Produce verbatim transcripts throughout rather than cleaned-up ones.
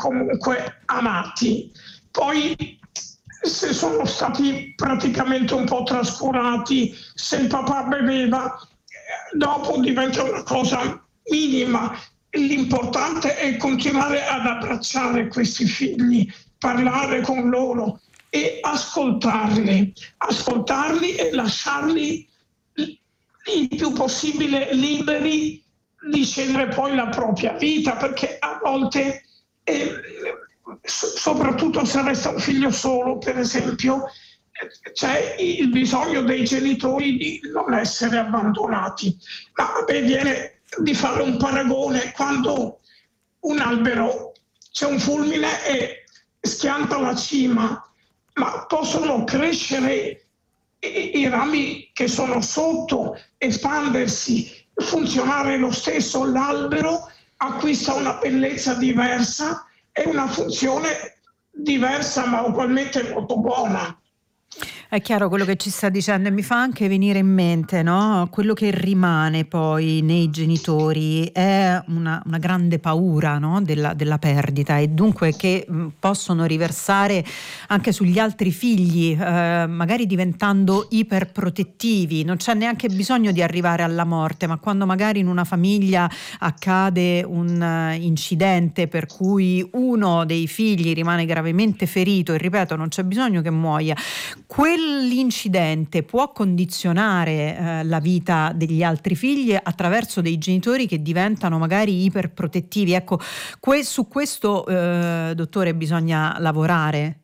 comunque amati. Poi se sono stati praticamente un po' trascurati, se il papà beveva, dopo diventa una cosa minima. L'importante è continuare ad abbracciare questi figli, parlare con loro e ascoltarli, ascoltarli e lasciarli il più possibile liberi di scegliere poi la propria vita, perché a volte, eh, soprattutto se resta un figlio solo, per esempio, c'è il bisogno dei genitori di non essere abbandonati. Ma a me viene di fare un paragone: quando un albero, c'è un fulmine e schianta la cima, ma possono crescere i, i rami che sono sotto, espandersi, funzionare lo stesso. L'albero acquista una bellezza diversa e una funzione diversa, ma ugualmente molto buona. È chiaro quello che ci sta dicendo, e mi fa anche venire in mente, no? Quello che rimane poi nei genitori è una, una grande paura, no? della, della perdita, e dunque che mh, possono riversare anche sugli altri figli, eh, magari diventando iperprotettivi. Non c'è neanche bisogno di arrivare alla morte, ma quando magari in una famiglia accade un uh, incidente per cui uno dei figli rimane gravemente ferito, e ripeto, non c'è bisogno che muoia, quell'incidente può condizionare eh, la vita degli altri figli attraverso dei genitori che diventano magari iperprotettivi. Ecco, que- su questo, eh, dottore, bisogna lavorare.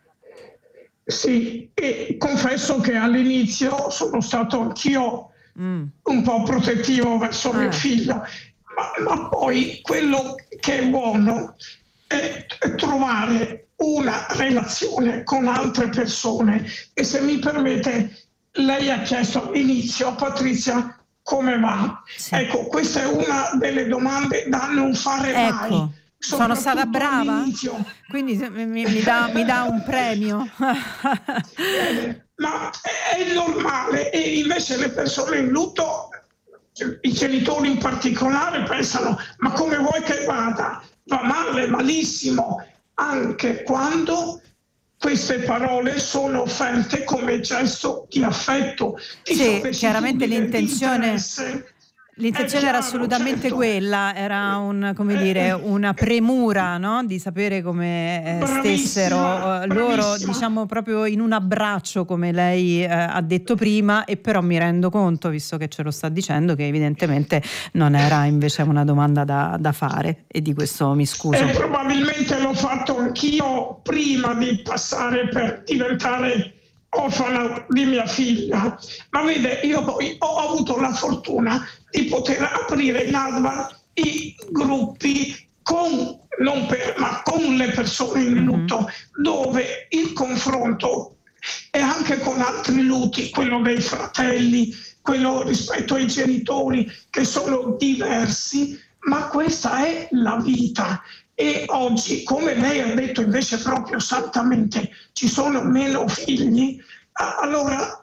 Sì, e confesso che all'inizio sono stato anch'io mm. un po' protettivo verso ah. mio figlio, ma, ma poi quello che è buono è trovare una relazione con altre persone. E se mi permette, lei ha chiesto all'inizio a Patrizia come va. Sì. Ecco, questa è una delle domande da non fare ecco. mai. Sono stata brava? All'inizio. Quindi mi, mi, dà, mi dà un premio. eh, ma è normale, e invece le persone in lutto, i genitori in particolare, pensano: ma come vuoi che vada? Va male, malissimo, anche quando queste parole sono offerte come gesto di affetto. Sì, chiaramente l'intenzione, l'intenzione era assolutamente certo. quella, era un, come dire, una premura, no? Di sapere come eh, stessero eh, loro, diciamo proprio in un abbraccio, come lei eh, ha detto prima, e però mi rendo conto, visto che ce lo sta dicendo, che evidentemente non era invece una domanda da, da fare, e di questo mi scuso. E probabilmente l'ho fatto anch'io prima di passare per diventare orfana di mia figlia, ma vede, io poi ho avuto la fortuna di poter aprire in ADVAR i gruppi con, non per, ma con le persone in lutto, mm-hmm. dove il confronto è anche con altri lutti, quello dei fratelli, quello rispetto ai genitori, che sono diversi, ma questa è la vita. E oggi, come lei ha detto invece proprio esattamente, ci sono meno figli, allora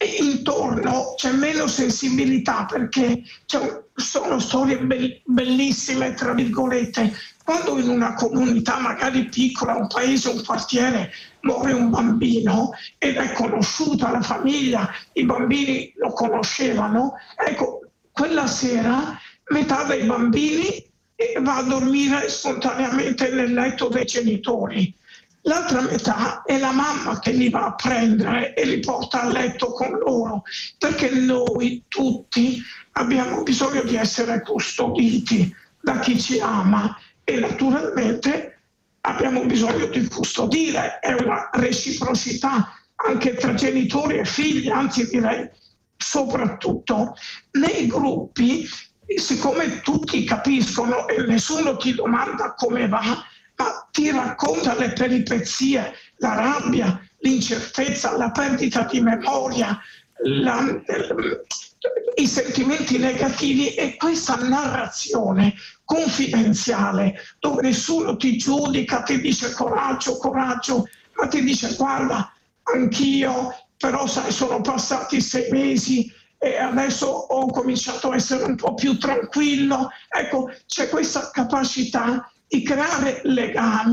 intorno c'è meno sensibilità, perché c'è, sono storie be- bellissime, tra virgolette. Quando in una comunità magari piccola, un paese, un quartiere, muore un bambino ed è conosciuta la famiglia, i bambini lo conoscevano, ecco, quella sera metà dei bambini va a dormire spontaneamente nel letto dei genitori. L'altra metà è la mamma che li va a prendere e li porta a letto con loro, perché noi tutti abbiamo bisogno di essere custoditi da chi ci ama, e naturalmente abbiamo bisogno di custodire. È una reciprocità anche tra genitori e figli, anzi direi soprattutto nei gruppi. Siccome tutti capiscono e nessuno ti domanda come va, ma ti racconta le peripezie, la rabbia, l'incertezza, la perdita di memoria, la, i sentimenti negativi, e questa narrazione confidenziale dove nessuno ti giudica, ti dice coraggio, coraggio, ma ti dice: guarda, anch'io, però sai, sono passati sei mesi e adesso ho cominciato a essere un po' più tranquillo. Ecco, c'è questa capacità di creare legami